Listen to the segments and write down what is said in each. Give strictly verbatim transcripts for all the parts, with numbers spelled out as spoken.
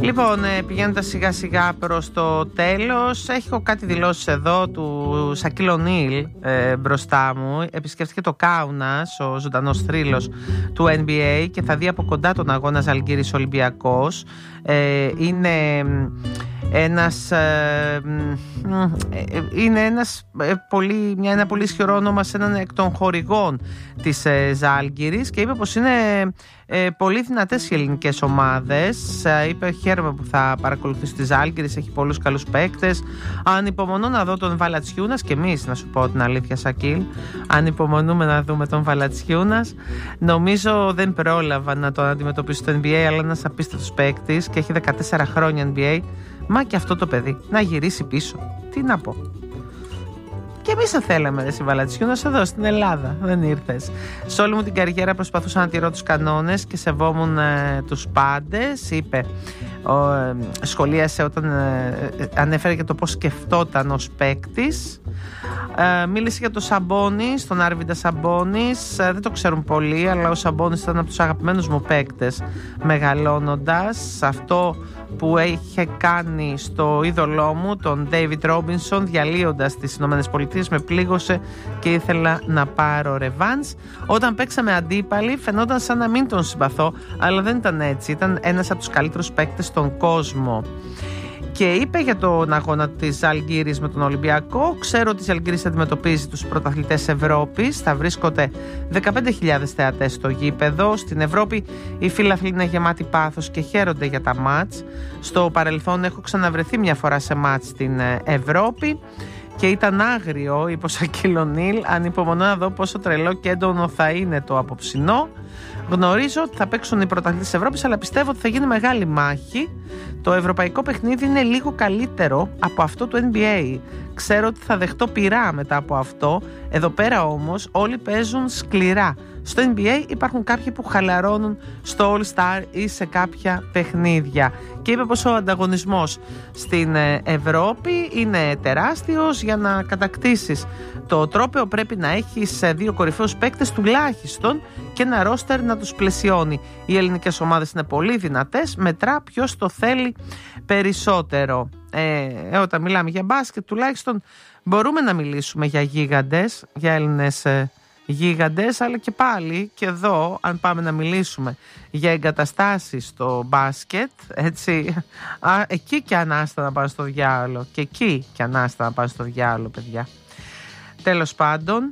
Λοιπόν, πηγαίνοντας σιγά σιγά προς το τέλος, έχω κάτι δηλώσεις εδώ του Σακίλ Ονίλ ε, μπροστά μου. Επισκέφθηκε το Κάουνας, ο ζωντανός θρύλος του N B A, και θα δει από κοντά τον αγώνα Ζαλγκίρις Ολυμπιακός. Ε, είναι ένας ε, ε, είναι ένας ε, πολύ, μια, ένα πολύ ισχυρό όνομα σε έναν εκ των χορηγών της ε, Ζάλγκιρις, και είπε πως είναι ε, πολύ δυνατές οι ελληνικές ομάδες. ε, είπε χαίρομαι που θα παρακολουθήσει τη Ζάλγκιρις, έχει πολλούς καλούς παίκτες. Ανυπομονώ να δω τον Valanciunas, και εμείς, να σου πω την αλήθεια, Σακίλ, ανυπομονούμε να δούμε τον Valanciunas. Νομίζω δεν πρόλαβα να τον αντιμετωπίσει στο N B A, αλλά είναι ένας απίστευτος παίκτης και έχει δεκατέσσερα χρόνια N B A. Μα και αυτό το παιδί να γυρίσει πίσω, τι να πω. Και εμείς θα θέλαμε, ρε Valanciunas, εδώ στην Ελλάδα. Δεν ήρθες. Σε όλη μου την καριέρα προσπαθούσα να τηρώ τους κανόνες και σεβόμουν ε, τους πάντες. Είπε, ο, ε, σχολίασε όταν ε, ε, ανέφερε και το πώς σκεφτόταν ως παίκτης. Ε, μίλησε για το Σαμπόνις, τον Άρβιντα Σαμπόνις. Ε, δεν το ξέρουν πολλοί, αλλά ο Σαμπόνις ήταν από τους αγαπημένους μου παίκτες μεγαλώνοντας. Αυτό που είχε κάνει στο είδωλό μου, τον David Robinson, διαλύοντας τις Ηνωμένες Πολιτείες, με πλήγωσε και ήθελα να πάρω ρεβάνς. Όταν παίξαμε αντίπαλοι φαινόταν σαν να μην τον συμπαθώ, αλλά δεν ήταν έτσι. Ήταν ένας από τους καλύτερους παίκτες στον κόσμο. Και είπε για τον αγώνα της Ζαλγκίρις με τον Ολυμπιακό: ξέρω ότι η Ζαλγκίρις αντιμετωπίζει τους πρωταθλητές Ευρώπης. Θα βρίσκονται δεκαπέντε χιλιάδες θεατές στο γήπεδο. Στην Ευρώπη οι φίλαθλοι είναι γεμάτοι πάθος και χαίρονται για τα μάτς. Στο παρελθόν έχω ξαναβρεθεί μια φορά σε μάτς στην Ευρώπη και ήταν άγριο, είπε ο Σακίλ Ονίλ. Ανυπομονώ να δω πόσο τρελό και έντονο θα είναι το απόψινό. Γνωρίζω ότι θα παίξουν οι πρωταθλητές της Ευρώπης, αλλά πιστεύω ότι θα γίνει μεγάλη μάχη. Το ευρωπαϊκό παιχνίδι είναι λίγο καλύτερο από αυτό του N B A. Ξέρω ότι θα δεχτώ πειρά μετά από αυτό. Εδώ πέρα όμως όλοι παίζουν σκληρά. Στο N B A υπάρχουν κάποιοι που χαλαρώνουν στο All Star ή σε κάποια παιχνίδια. Και είπε πως ο ανταγωνισμός στην Ευρώπη είναι τεράστιος. Για να κατακτήσεις το τρόπαιο πρέπει να έχεις δύο κορυφαίους παίκτες τουλάχιστον και ένα ρόστερ να τους πλαισιώνει. Οι ελληνικές ομάδες είναι πολύ δυνατές. Μετρά ποιος το θέλει περισσότερο. Ε, όταν μιλάμε για μπάσκετ, τουλάχιστον μπορούμε να μιλήσουμε για γίγαντες, για Έλληνες ε, γίγαντες, αλλά και πάλι και εδώ, αν πάμε να μιλήσουμε για εγκαταστάσεις στο μπάσκετ, έτσι, α, εκεί και ανάστα να πάνε στο διάολο, και εκεί και ανάστα να πάνε στο διάολο, παιδιά. Τέλος πάντων,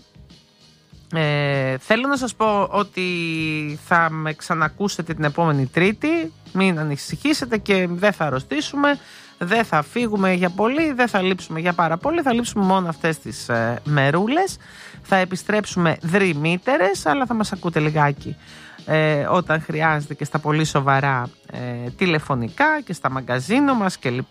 ε, θέλω να σας πω ότι θα με ξανακούσετε την επόμενη Τρίτη. Μην ανησυχήσετε και δεν θα αρρωστήσουμε, δεν θα φύγουμε για πολύ, δεν θα λείψουμε για πάρα πολύ. Θα λείψουμε μόνο αυτές τις ε, μερούλες. Θα επιστρέψουμε δρυμύτερες, αλλά θα μας ακούτε λιγάκι ε, όταν χρειάζεται και στα πολύ σοβαρά ε, τηλεφωνικά και στα μαγκαζίνο μας κλπ.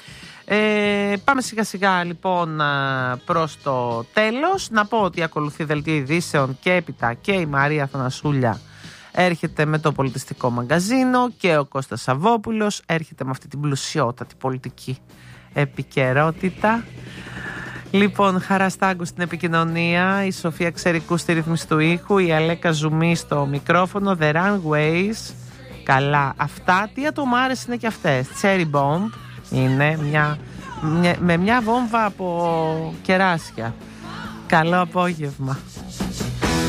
Ε, πάμε σιγά σιγά λοιπόν προς το τέλος. Να πω ότι ακολουθεί δελτίο ειδήσεων και έπειτα και η Μαρία Θανασούλια έρχεται με το πολιτιστικό μαγκαζίνο και ο Κώστας Σαββόπουλος έρχεται με αυτή την πλουσιότατη πολιτική επικαιρότητα. Λοιπόν, Χαραστάγκου στην επικοινωνία, η Σοφία Ξερικού στη ρύθμιση του ήχου, η Αλέκα Ζουμί στο μικρόφωνο, The Runways. Καλά, αυτά τι ατομάρες είναι και αυτές. Cherry Bomb είναι μια, μια, με μια βόμβα από κεράσια. Καλό απόγευμα.